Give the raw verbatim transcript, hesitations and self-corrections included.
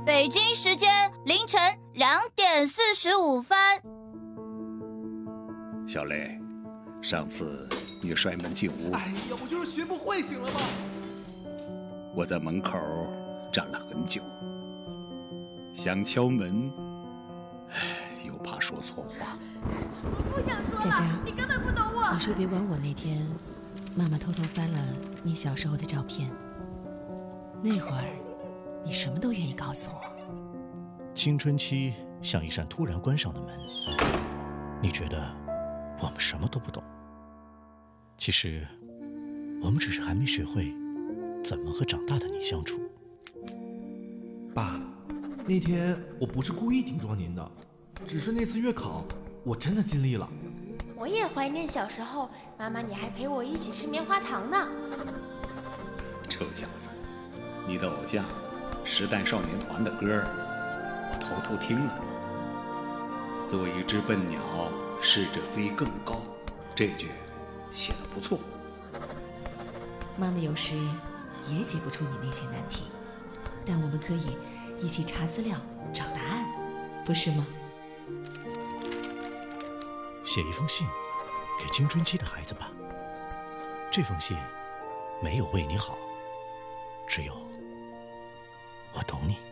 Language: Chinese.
北京时间凌晨两点四十五分。 小雷，上次你摔门进屋， 哎呀，我就是学不会，行了吗？ 我在门口站了很久，想敲门，又怕说错话。 我不想说了， 佳佳， 你根本不懂我。 你说别管我。那天，妈妈偷偷翻了你小时候的照片，那会儿，你什么都愿意告诉我。 青春期像一扇突然关上的门，你觉得我们什么都不懂，其实我们只是还没学会怎么和长大的你相处。 爸，那天我不是故意顶撞您的，只是那次月考我真的尽力了。 我也怀念小时候，妈妈你还陪我一起吃棉花糖呢。 臭小子，你的偶像时代少年团的歌我偷偷听了。做一只笨鸟，试着飞更高，这句写得不错。 妈妈有时也解不出你那些难题，但我们可以一起查资料找答案，不是吗？ 写一封信给青春期的孩子吧，这封信没有为你好，只有我懂你。